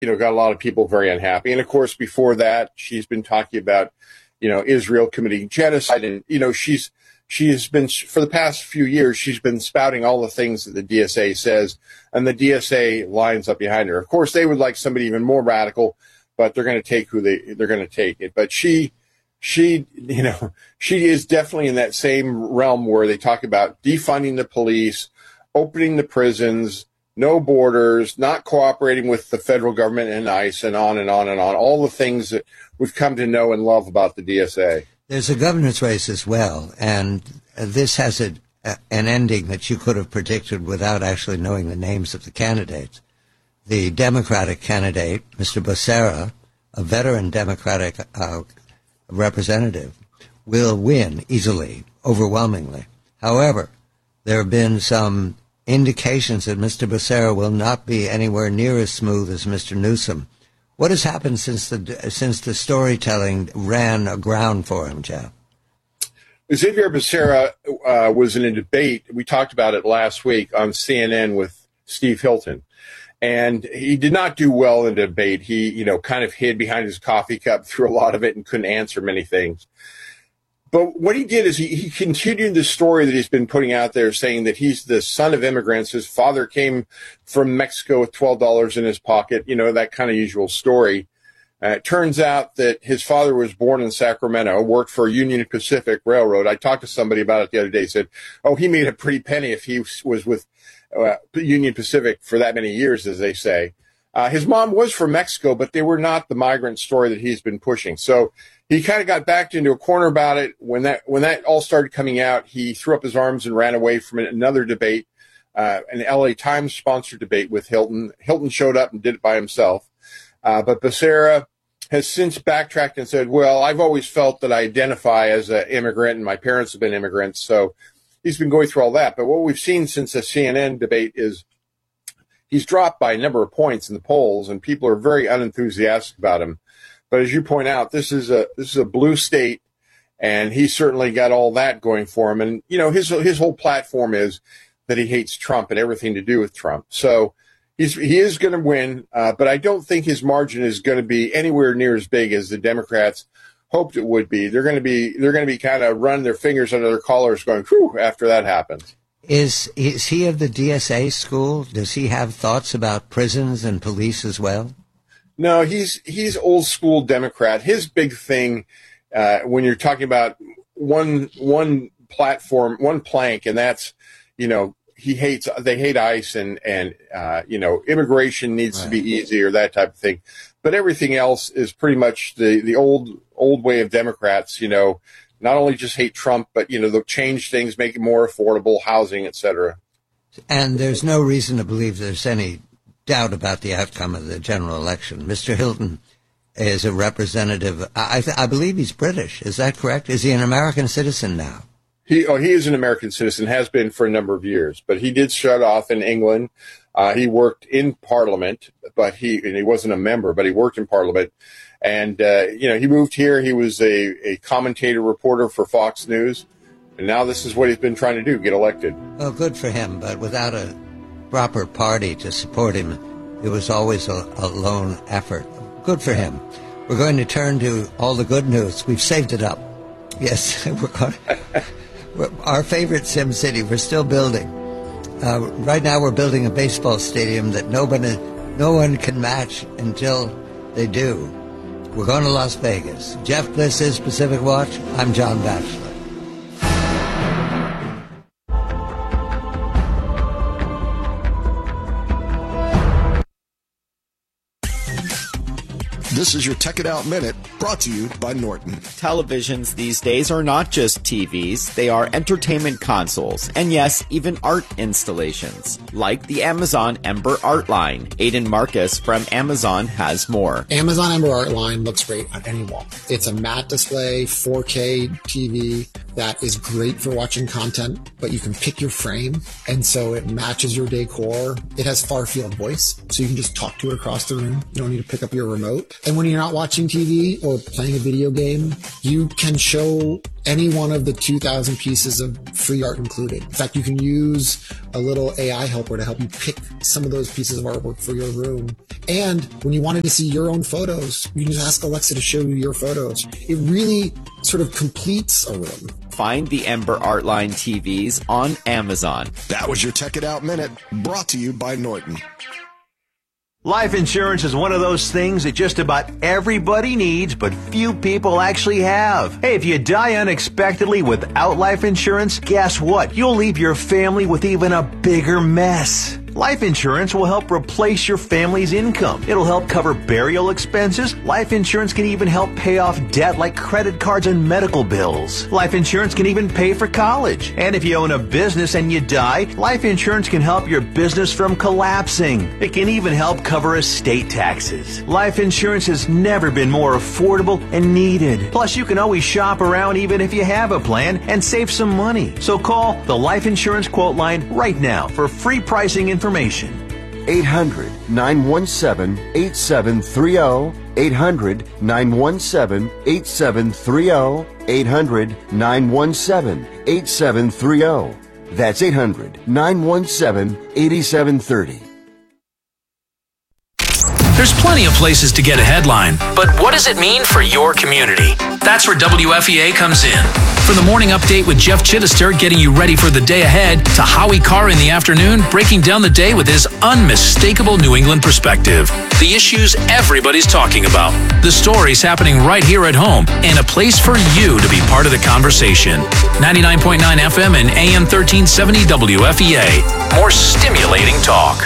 got a lot of people very unhappy. And of course, before that, she's been talking about, Israel committing genocide. And, she has been, for the past few years, she's been spouting all the things that the DSA says, and the DSA lines up behind her. Of course, they would like somebody even more radical, but they're going to take they're going to take it. But she is definitely in that same realm where they talk about defunding the police, opening the prisons, no borders, not cooperating with the federal government and ICE, and on and on and on. All the things that we've come to know and love about the DSA. There's a governor's race as well, and this has an ending that you could have predicted without actually knowing the names of the candidates. The Democratic candidate, Mr. Becerra, a veteran Democratic representative, will win easily, overwhelmingly. However, there have been some indications that Mr. Becerra will not be anywhere near as smooth as Mr. Newsom. What has happened since the storytelling ran aground for him, Jeff? Xavier Becerra was in a debate. We talked about it last week on CNN with Steve Hilton. And he did not do well in the debate. He, kind of hid behind his coffee cup through a lot of it and couldn't answer many things. But what he did is he continued the story that he's been putting out there, saying that he's the son of immigrants. His father came from Mexico with $12 in his pocket, that kind of usual story. It turns out that his father was born in Sacramento, worked for Union Pacific Railroad. I talked to somebody about it the other day. He said, he made a pretty penny if he was with Union Pacific for that many years, as they say. His mom was from Mexico, but they were not the migrant story that he's been pushing. So he kind of got backed into a corner about it. When that all started coming out, he threw up his arms and ran away from another debate, an LA Times sponsored debate with Hilton. Hilton showed up and did it by himself. But Becerra has since backtracked and said, well, I've always felt that I identify as an immigrant and my parents have been immigrants. So he's been going through all that. But what we've seen since the CNN debate is he's dropped by a number of points in the polls, and people are very unenthusiastic about him. But as you point out, this is a blue state, and he's certainly got all that going for him. And, his whole platform is that he hates Trump and everything to do with Trump. So he is going to win, but I don't think his margin is going to be anywhere near as big as the Democrats hoped it would be. They're going to be kind of running their fingers under their collars going, whew, after that happens. Is he of the DSA school? Does he have thoughts about prisons and police as well? No, he's old school Democrat. His big thing, when you're talking about one platform, one plank, and that's, they hate ICE and immigration needs to be easy or that type of thing. But everything else is pretty much the old way of Democrats, not only just hate Trump, but, they'll change things, make it more affordable, housing, et cetera. And there's no reason to believe there's any doubt about the outcome of the general election. Mr. Hilton is a representative. I believe he's British. Is that correct? Is he an American citizen now? He is an American citizen, has been for a number of years, but he did start off in England. He worked in Parliament, but he wasn't a member, but he worked in Parliament. And, he moved here. He was a commentator reporter for Fox News. And now this is what he's been trying to do, get elected. Well, good for him, but without a proper party to support him, it was always a lone effort. Good for him. We're going to turn to all the good news. We've saved it up. Yes, our favorite Sim City, we're still building. Right now we're building a baseball stadium that no one can match until they do. We're going to Las Vegas. Jeff Bliss is Pacific Watch. I'm John Batchelor. This is your Tech It Out Minute, brought to you by Norton. Televisions these days are not just TVs, they are entertainment consoles, and yes, even art installations, like the Amazon Ember Art Line. Aidan Marcus from Amazon has more. Amazon Ember Art Line looks great on any wall. It's a matte display, 4K TV that is great for watching content, but you can pick your frame, and so it matches your decor. It has far-field voice, so you can just talk to it across the room. You don't need to pick up your remote. And when you're not watching TV or playing a video game, you can show any one of the 2,000 pieces of free art included. In fact, you can use a little AI helper to help you pick some of those pieces of artwork for your room. And when you wanted to see your own photos, you can just ask Alexa to show you your photos. It really sort of completes a room. Find the Ember Artline TVs on Amazon. That was your Tech It Out Minute, brought to you by Norton. Life insurance is one of those things that just about everybody needs, but few people actually have. Hey, if you die unexpectedly without life insurance, guess what? You'll leave your family with even a bigger mess. Life insurance will help replace your family's income. It'll help cover burial expenses. Life insurance can even help pay off debt like credit cards and medical bills. Life insurance can even pay for college. And if you own a business and you die, life insurance can help your business from collapsing. It can even help cover estate taxes. Life insurance has never been more affordable and needed. Plus, you can always shop around even if you have a plan and save some money. So call the Life Insurance Quote Line right now for free pricing information. 800-917-8730. 800-917-8730. 800-917-8730. That's 800-917-8730. There's plenty of places to get a headline, but what does it mean for your community? That's where WFEA comes in. From the morning update with Jeff Chittister getting you ready for the day ahead, to Howie Carr in the afternoon breaking down the day with his unmistakable New England perspective. The issues everybody's talking about. The stories happening right here at home, and a place for you to be part of the conversation. 99.9 FM and AM 1370 WFEA. More stimulating talk.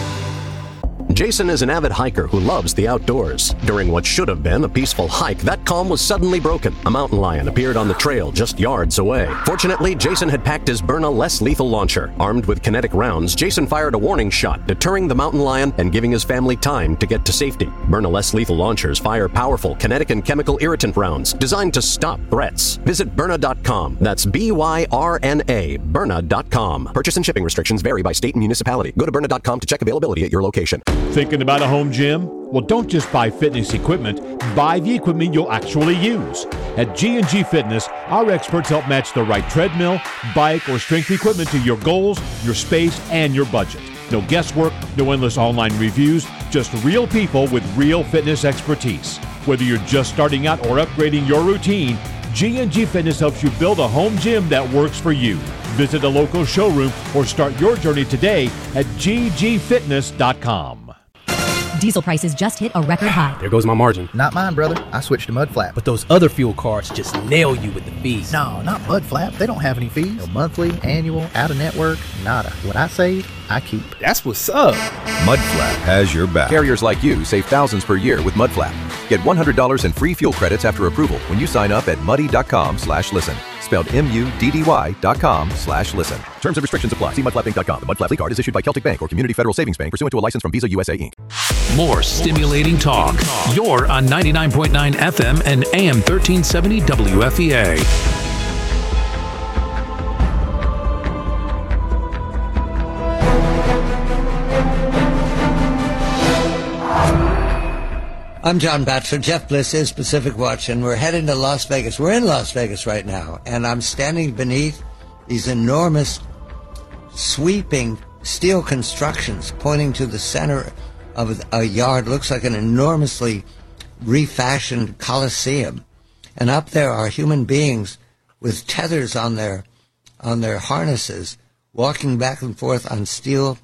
Jason is an avid hiker who loves the outdoors. During what should have been a peaceful hike, that calm was suddenly broken. A mountain lion appeared on the trail just yards away. Fortunately, Jason had packed his Byrna less lethal launcher. Armed with kinetic rounds, Jason fired a warning shot, deterring the mountain lion and giving his family time to get to safety. Byrna less lethal launchers fire powerful kinetic and chemical irritant rounds designed to stop threats. Visit Byrna.com. That's Byrna, Byrna.com. Purchase and shipping restrictions vary by state and municipality. Go to Byrna.com to check availability at your location. Thinking about a home gym? Well, don't just buy fitness equipment. Buy the equipment you'll actually use. At G&G Fitness, our experts help match the right treadmill, bike, or strength equipment to your goals, your space, and your budget. No guesswork, no endless online reviews, just real people with real fitness expertise. Whether you're just starting out or upgrading your routine, G&G Fitness helps you build a home gym that works for you. Visit a local showroom or start your journey today at ggfitness.com. Diesel prices just hit a record high. There goes my margin. Not mine, brother. I switched to Mudflap. But those other fuel cards just nail you with the fees. No, not Mudflap. They don't have any fees. No monthly, annual, out-of-network, nada. What I save, I keep. That's what's up. Mudflap has your back. Carriers like you save thousands per year with Mudflap. Get $100 in free fuel credits after approval when you sign up at muddy.com/listen. Spelled MUDDY.com/listen. Terms and restrictions apply. See mudflapinc.com. The Mudflap card is issued by Celtic Bank or Community Federal Savings Bank pursuant to a license from Visa USA Inc. More stimulating talk. You're on 99.9 FM and AM 1370 WFEA. I'm John Batchelor. Jeff Bliss is Pacific Watch, and we're heading to Las Vegas. We're in Las Vegas right now, and I'm standing beneath these enormous, sweeping steel constructions pointing to the center of a yard. Looks like an enormously refashioned coliseum. And up there are human beings with tethers on their harnesses, walking back and forth on steel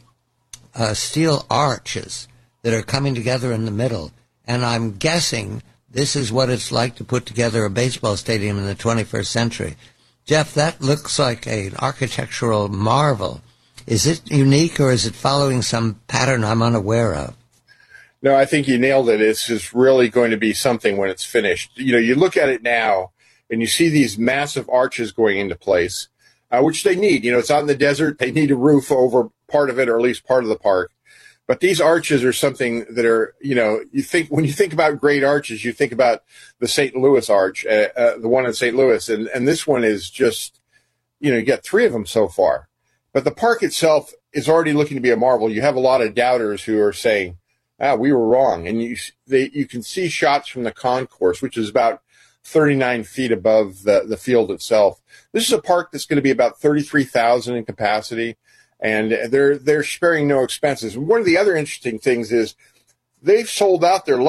arches that are coming together in the middle. And I'm guessing this is what it's like to put together a baseball stadium in the 21st century. Jeff, that looks like an architectural marvel. Is it unique, or is it following some pattern I'm unaware of? No, I think you nailed it. It's just really going to be something when it's finished. You know, you look at it now, and you see these massive arches going into place, which they need. You know, it's out in the desert. They need a roof over part of it, or at least part of the park. But these arches are something that are, you know, when you think about great arches, you think about the St. Louis arch, the one in St. Louis. And this one is just, you know, you got three of them so far. But the park itself is already looking to be a marvel. You have a lot of doubters who are saying, we were wrong. And you can see shots from the concourse, which is about 39 feet above the field itself. This is a park that's going to be about 33,000 in capacity, and they're sparing no expenses. One of the other interesting things is they've sold out their